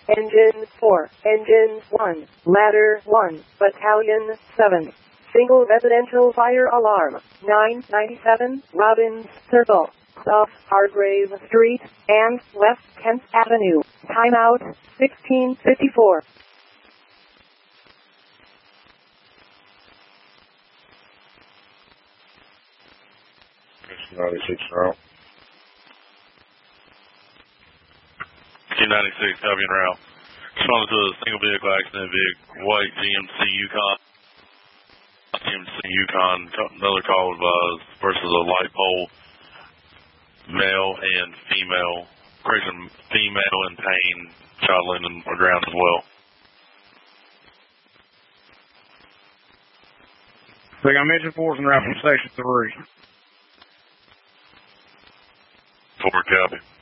Engine 4, Engine 1, Ladder 1, Battalion 7. Single residential fire alarm, 997 Robbins Circle, off Hargrave Street, and West 10th Avenue. Timeout, 1654. 96 route. 296, copy and route. Responded to a single vehicle accident, white GMC Yukon. Another call advised versus a light pole, male and female. Person female in pain, child laying on the ground as well. So I got mention 4's en route from Station 3. 4, copy.